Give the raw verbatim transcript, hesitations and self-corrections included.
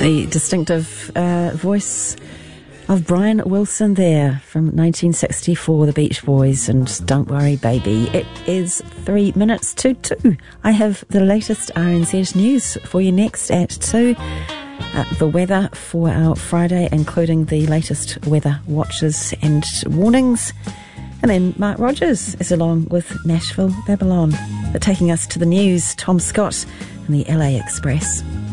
The distinctive uh, voice of Brian Wilson there from nineteen sixty-four, the Beach Boys, and Don't Worry Baby. It is three minutes to two. I have the latest R N Z news for you next at two. Uh, the weather for our Friday, including the latest weather watches and warnings. And then Mark Rogers is along with Nashville Babylon. But taking us to the news, Tom Scott and the L A Express.